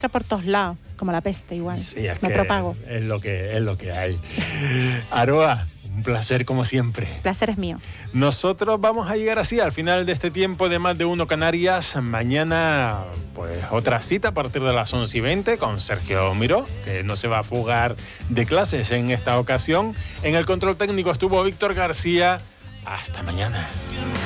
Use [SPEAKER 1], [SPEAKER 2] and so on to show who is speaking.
[SPEAKER 1] por todos lados, como la peste igual.
[SPEAKER 2] Sí, es
[SPEAKER 1] me
[SPEAKER 2] que
[SPEAKER 1] propago.
[SPEAKER 2] es lo que hay. Aroa, un placer como siempre.
[SPEAKER 1] El placer es mío.
[SPEAKER 2] Nosotros vamos a llegar así al final de este tiempo de Más de Uno Canarias. Mañana, pues otra cita a partir de las 11:20 con Sergio Miró, que no se va a fugar de clases en esta ocasión. En el control técnico estuvo Víctor García. Hasta mañana.